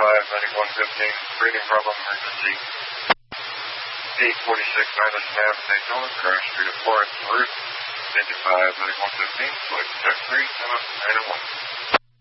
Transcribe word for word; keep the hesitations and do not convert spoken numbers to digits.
five, ninety-one fifteen, breathing problem, emergency. eight forty-six, Island Ave, Daytona, crash due to Florence route. Engine five, ninety-one fifteen, flight check three, nine oh one.